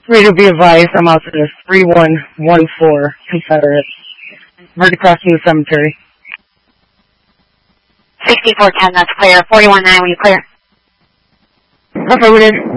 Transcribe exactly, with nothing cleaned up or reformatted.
Reader be advised, I'm out to this three one one four Confederate. Right across from the cemetery. sixty-four ten, that's clear. forty-one nine, will you clear? Affirmative.